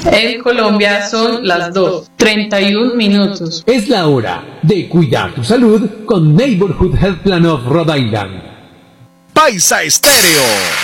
En Colombia son las 2:31. Es la hora de cuidar tu salud con Neighborhood Health Plan of Rhode Island. Paisa Estéreo.